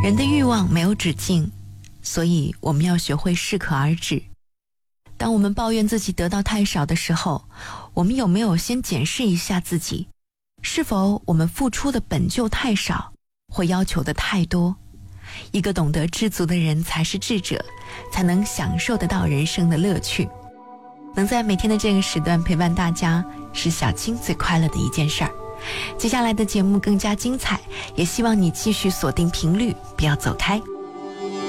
人的欲望没有止境，所以我们要学会适可而止。当我们抱怨自己得到太少的时候，我们有没有先检视一下自己，是否我们付出的本就太少，或要求的太多？一个懂得知足的人才是智者，才能享受得到人生的乐趣。能在每天的这个时段陪伴大家，是小青最快乐的一件事儿。接下来的节目更加精彩，也希望你继续锁定频率，不要走开。